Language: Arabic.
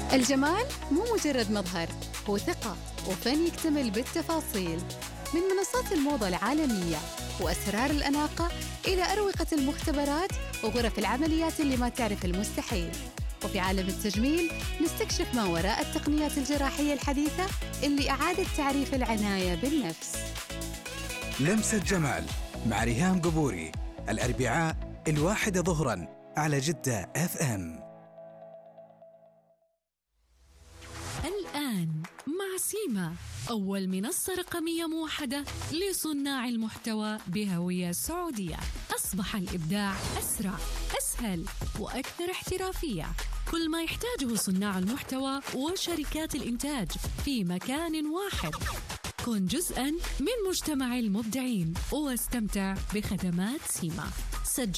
الجمال مو مجرد مظهر، هو ثقة وفن يكتمل بالتفاصيل. من منصات الموضة العالمية وأسرار الأناقة إلى أروقة المختبرات وغرف العمليات اللي ما تعرف المستحيل. وفي عالم التجميل نستكشف ما وراء التقنيات الجراحية الحديثة اللي أعادت تعريف العناية بالنفس. لمسة جمال مع ريهام قبوري، الأربعاء 1 ظهراً على جدة FM. الآن مع سيما، أول منصة رقمية موحدة لصناع المحتوى بهوية سعودية. أصبح الإبداع أسرع، أسهل وأكثر احترافية. كل ما يحتاجه صناع المحتوى وشركات الإنتاج في مكان واحد. كن جزءاً من مجتمع المبدعين واستمتع بخدمات سيما.